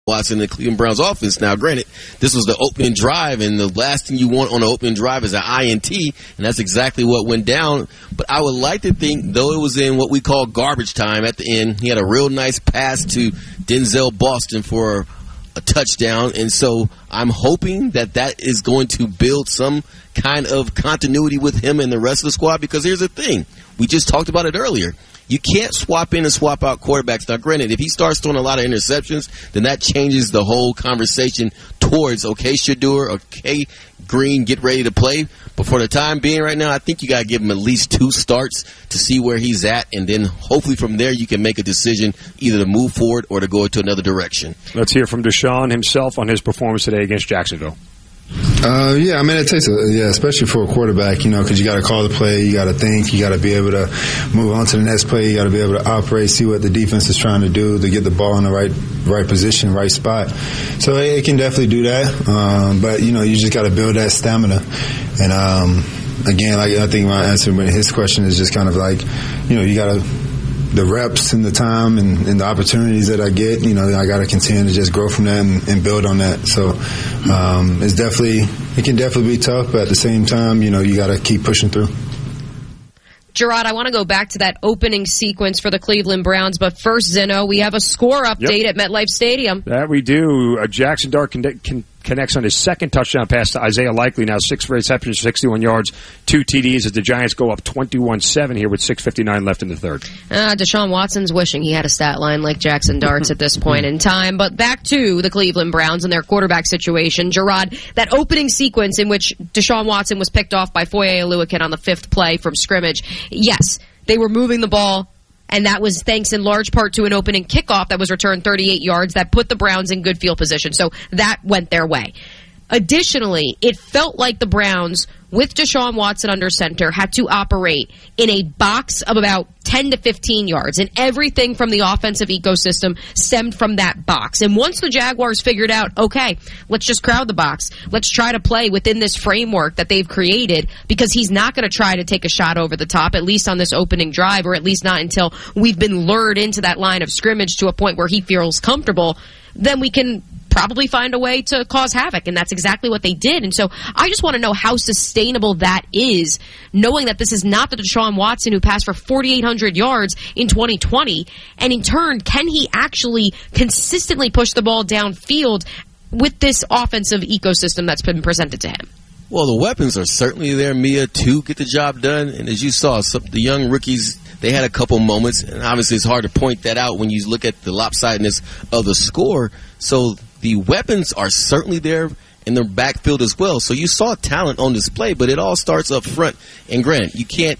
Watson and the Cleveland Browns offense. Now, granted, this was the opening drive, and the last thing you want on an opening drive is an INT, and that's exactly what went down. But I would like to think, though it was in what we call garbage time at the end, he had a real nice pass to Denzel Boston for a touchdown, and so I'm hoping that that is going to build some kind of continuity with him and the rest of the squad, because here's the thing. We just talked about it earlier. You can't swap in and swap out quarterbacks. Now, granted, if he starts throwing a lot of interceptions, then that changes the whole conversation towards, okay, Shedeur, okay, Green, get ready to play. But for the time being right now, I think you got to give him at least 2 starts to see where he's at, and then hopefully from there you can make a decision either to move forward or to go into another direction. Let's hear from Deshaun himself on his performance today against Jacksonville. Yeah, I mean, it takes especially for a quarterback, because you got to call the play, you got to think, you got to be able to move on to the next play, you got to be able to operate, see what the defense is trying to do to get the ball in the right position, right spot. So it can definitely do that, but you just got to build that stamina. And again, like I think my answer with his question is just kind of like, you got to. The reps and the time and the opportunities that I get, I got to continue to just grow from that and build on that. So it can definitely be tough, but at the same time, you got to keep pushing through. Gerard, I want to go back to that opening sequence for the Cleveland Browns, but first, Zeno, we have a score update at MetLife Stadium. That we do. Jackson Dart connects on his second touchdown pass to Isaiah Likely. Now 6 receptions, 61 yards, 2 TDs as the Giants go up 21-7 here with 6:59 left in the third. Deshaun Watson's wishing he had a stat line like Jackson Dart's at this point in time. But back to the Cleveland Browns and their quarterback situation. Gerard, that opening sequence in which Deshaun Watson was picked off by Foye Oluokun on the 5th play from scrimmage, yes, they were moving the ball, and that was thanks in large part to an opening kickoff that was returned 38 yards that put the Browns in good field position. So that went their way. Additionally, it felt like the Browns, with Deshaun Watson under center, had to operate in a box of about 10 to 15 yards, and everything from the offensive ecosystem stemmed from that box. And once the Jaguars figured out, okay, let's just crowd the box, let's try to play within this framework that they've created, because he's not going to try to take a shot over the top, at least on this opening drive, or at least not until we've been lured into that line of scrimmage to a point where he feels comfortable, then we can probably find a way to cause havoc, and that's exactly what they did. And so I just want to know how sustainable that is, knowing that this is not the Deshaun Watson who passed for 4,800 yards in 2020, and in turn, can he actually consistently push the ball downfield with this offensive ecosystem that's been presented to him? Well, the weapons are certainly there, Mia, to get the job done, and as you saw, the young rookies, they had a couple moments, and obviously it's hard to point that out when you look at the lopsidedness of the score. So the weapons are certainly there in the backfield as well. So you saw talent on display, but it all starts up front. And granted, you can't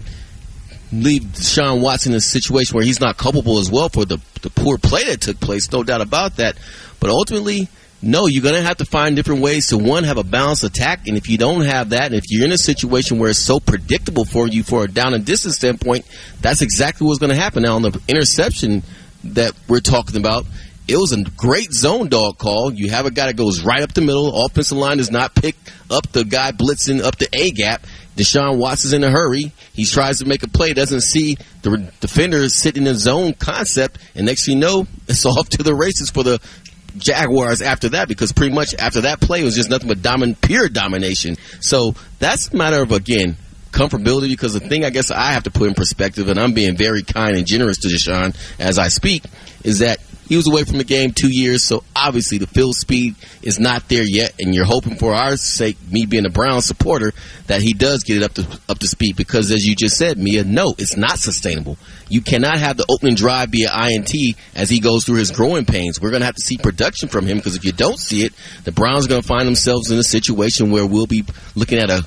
leave Deshaun Watson in a situation where he's not culpable as well for the poor play that took place, no doubt about that. But ultimately, no, you're going to have to find different ways to, one, have a balanced attack. And if you don't have that, and if you're in a situation where it's so predictable for you for a down and distance standpoint, that's exactly what's going to happen. Now, on the interception that we're talking about, it was a great zone dog call. You have a guy that goes right up the middle. Offensive line does not pick up the guy blitzing up the A-gap. Deshaun Watson's in a hurry. He tries to make a play, doesn't see the defender sitting in zone concept, and next thing you know, it's off to the races for the Jaguars after that, because pretty much after that play it was just nothing but pure domination. So that's a matter of, again, comfortability, because the thing I guess I have to put in perspective, and I'm being very kind and generous to Deshaun as I speak, is that he was away from the game 2 years, so obviously the field speed is not there yet, and you're hoping for our sake, me being a Browns supporter, that he does get it up to speed, because as you just said, Mia, no, it's not sustainable. You cannot have the opening drive be an INT as he goes through his growing pains. We're going to have to see production from him, because if you don't see it, the Browns are going to find themselves in a situation where we'll be looking at an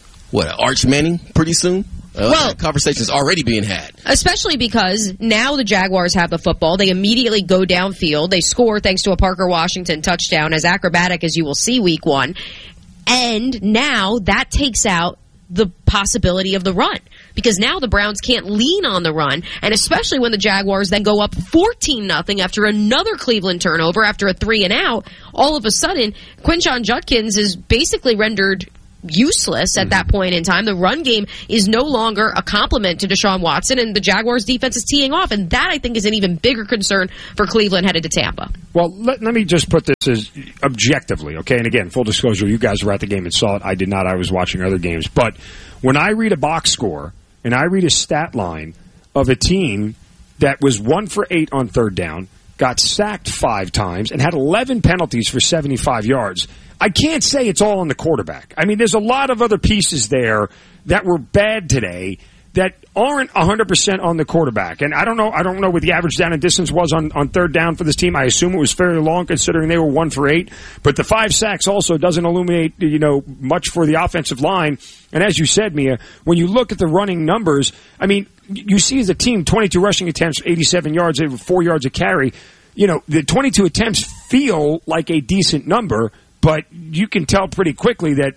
Arch Manning pretty soon? Well, conversation's already being had. Especially because now the Jaguars have the football. They immediately go downfield. They score thanks to a Parker Washington touchdown, as acrobatic as you will see week 1. And now that takes out the possibility of the run, because now the Browns can't lean on the run, and especially when the Jaguars then go up 14-0 after another Cleveland turnover after a 3-and-out, all of a sudden Quinshon Judkins is basically rendered useless at that point in time. The run game is no longer a complement to Deshaun Watson, and the Jaguars defense is teeing off, and that I think is an even bigger concern for Cleveland headed to Tampa. Well, let me just put this as objectively, okay? And again, full disclosure, you guys were at the game and saw it. I did not. I was watching other games. But when I read a box score and I read a stat line of a team that was 1 for 8 on third down, got sacked 5 times, and had 11 penalties for 75 yards, I can't say it's all on the quarterback. I mean, there's a lot of other pieces there that were bad today that aren't 100% on the quarterback. And I don't know what the average down and distance was on third down for this team. I assume it was fairly long considering they were 1 for 8. But the 5 sacks also doesn't illuminate, much for the offensive line. And as you said, Mia, when you look at the running numbers, I mean, you see as a team, 22 rushing attempts, 87 yards, 4 yards a carry. The 22 attempts feel like a decent number, but you can tell pretty quickly that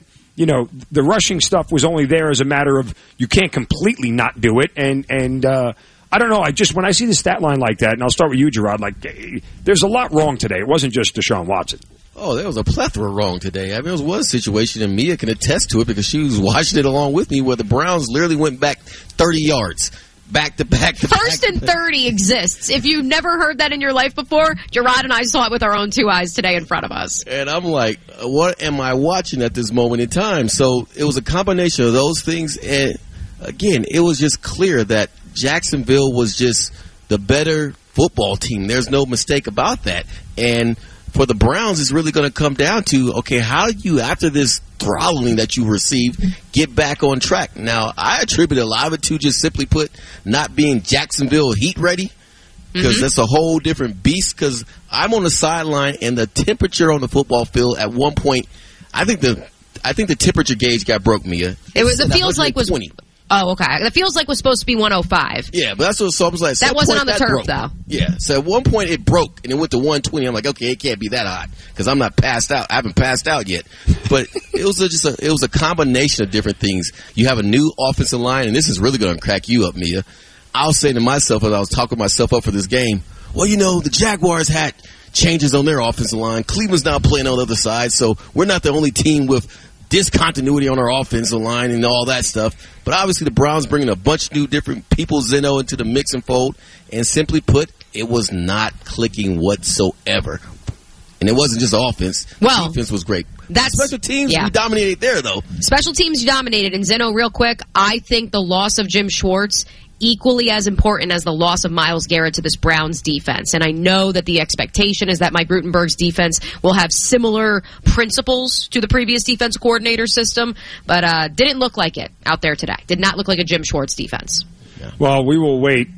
the rushing stuff was only there as a matter of you can't completely not do it. And I don't know. When I see the stat line like that, and I'll start with you, Gerard, there's a lot wrong today. It wasn't just Deshaun Watson. Oh, there was a plethora wrong today. I mean, there was one situation, and Mia can attest to it because she was watching it along with me, where the Browns literally went back 30 yards. Back to back to back. First and 30 exists. If you've never heard that in your life before, Gerard and I saw it with our own 2 eyes today in front of us. And I'm like, what am I watching at this moment in time? So it was a combination of those things. And again, it was just clear that Jacksonville was just the better football team. There's no mistake about that. And for the Browns, it's really going to come down to, okay, how do you, after this throttling that you received, get back on track? Now, I attribute a lot of it to, just simply put, not being Jacksonville heat ready, because that's a whole different beast. Because I'm on the sideline, and the temperature on the football field at one point, I think the temperature gauge got broke, Mia. It feels like was 20. Oh, okay. It feels like it was supposed to be 105. Yeah, but that's what so I was like. That wasn't on the turf, though. Yeah, so at one point it broke and it went to 120. I'm like, okay, it can't be that hot because I'm not passed out. I haven't passed out yet. But it was a combination of different things. You have a new offensive line, and this is really going to crack you up, Mia. I was saying to myself as I was talking myself up for this game, well, the Jaguars had changes on their offensive line. Cleveland's now playing on the other side, so we're not the only team with discontinuity on our offensive line and all that stuff. But obviously the Browns bringing a bunch of new different people, Zeno, into the mix and fold. And simply put, it was not clicking whatsoever. And it wasn't just offense. The defense was great. Special teams, we dominated there, though. Special teams, you dominated. And Zeno, real quick, I think the loss of Jim Schwartz equally as important as the loss of Myles Garrett to this Browns defense. And I know that the expectation is that Mike Rutenberg's defense will have similar principles to the previous defense coordinator system, but didn't look like it out there today. Did not look like a Jim Schwartz defense. Yeah. Well, we will wait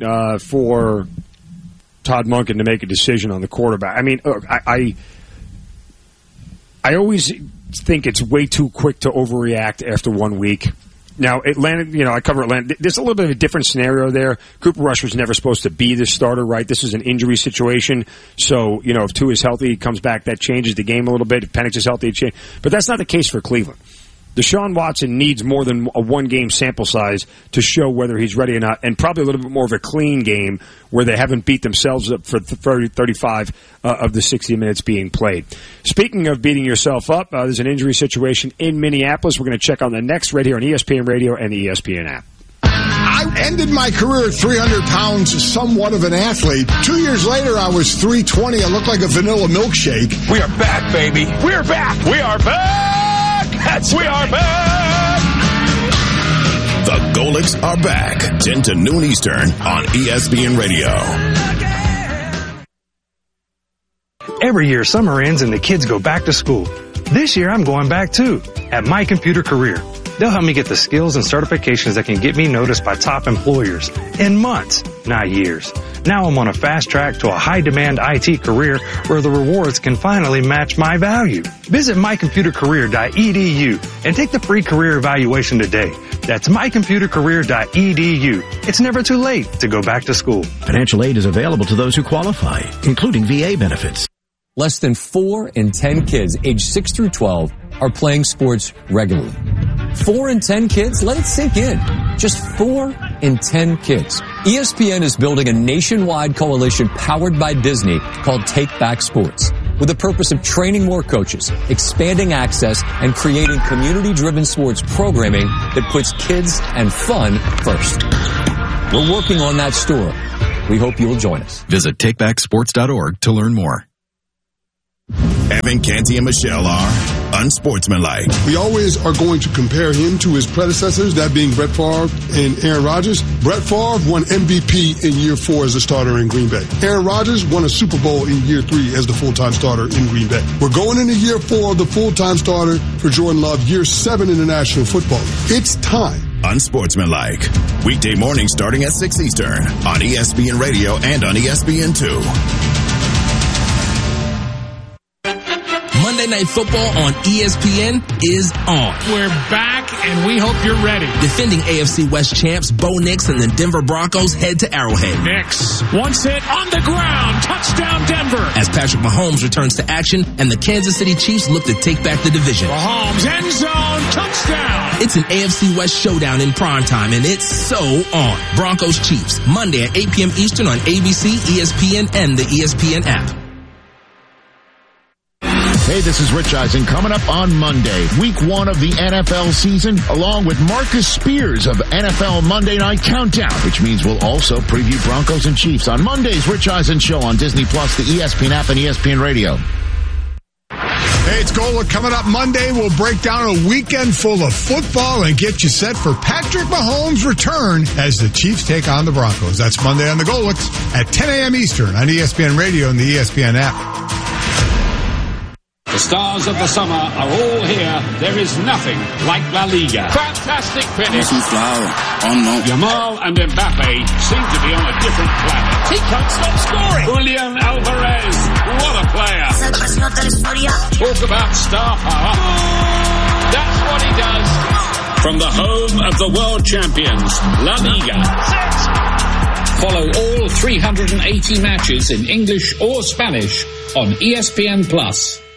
for Todd Monken to make a decision on the quarterback. I mean, look, I always think it's way too quick to overreact after 1 week. Now, Atlanta, I cover Atlanta. There's a little bit of a different scenario there. Cooper Rush was never supposed to be the starter, right? This is an injury situation. So, if Tua is healthy, he comes back, that changes the game a little bit. If Penix is healthy, it changes. But that's not the case for Cleveland. Deshaun Watson needs more than a one-game sample size to show whether he's ready or not, and probably a little bit more of a clean game where they haven't beat themselves up for 35 of the 60 minutes being played. Speaking of beating yourself up, there's an injury situation in Minneapolis. We're going to check on the next right here on ESPN Radio and the ESPN app. I ended my career at 300 pounds, somewhat of an athlete. 2 years later, I was 320. I looked like a vanilla milkshake. We are back, baby. We're back. We are back. We are back! The Golics are back. 10 to noon Eastern on ESPN Radio. Every year, summer ends and the kids go back to school. This year, I'm going back too, at My Computer Career. They'll help me get the skills and certifications that can get me noticed by top employers in months, not years. Now I'm on a fast track to a high-demand IT career where the rewards can finally match my value. Visit mycomputercareer.edu and take the free career evaluation today. That's mycomputercareer.edu. It's never too late to go back to school. Financial aid is available to those who qualify, including VA benefits. Less than 4 in 10 kids aged 6 through 12 are playing sports regularly. 4 in 10 kids? Let it sink in. Just 4 in 10 kids. ESPN is building a nationwide coalition powered by Disney called Take Back Sports. with the purpose of training more coaches, expanding access, and creating community-driven sports programming that puts kids and fun first. We're working on that store. We hope you'll join us. Visit takebacksports.org to learn more. Evan, Canty, and Michelle are unsportsmanlike. We always are going to compare him to his predecessors, that being Brett Favre and Aaron Rodgers. Brett Favre won MVP in year 4 as a starter in Green Bay. Aaron Rodgers won a Super Bowl in year 3 as the full-time starter in Green Bay. We're going into year 4 of the full-time starter for Jordan Love, year 7 in the National Football League. It's time. Unsportsmanlike. Weekday mornings starting at 6 Eastern on ESPN Radio and on ESPN2. Monday Night Football on ESPN is on. We're back, and we hope you're ready. Defending AFC West champs Bo Nix and the Denver Broncos head to Arrowhead. Nix, once hit on the ground, touchdown Denver. As Patrick Mahomes returns to action and the Kansas City Chiefs look to take back the division. Mahomes, end zone, touchdown. It's an AFC West showdown in primetime, and it's so on. Broncos Chiefs, Monday at 8 p.m. Eastern on ABC, ESPN, and the ESPN app. Hey, this is Rich Eisen. Coming up on Monday, week 1 of the NFL season, along with Marcus Spears of NFL Monday Night Countdown, which means we'll also preview Broncos and Chiefs on Monday's Rich Eisen Show on Disney Plus, the ESPN app, and ESPN Radio. Hey, it's Gola. Coming up Monday, we'll break down a weekend full of football and get you set for Patrick Mahomes' return as the Chiefs take on the Broncos. That's Monday on the Golix at 10 a.m. Eastern on ESPN Radio and the ESPN app. The stars of the summer are all here. There is nothing like La Liga. Fantastic finish. Yamal and Mbappe seem to be on a different planet. He can't stop scoring. Julian Alvarez, what a player. Talk about star power. That's what he does. From the home of the world champions, La Liga. Follow all 380 matches in English or Spanish on ESPN Plus.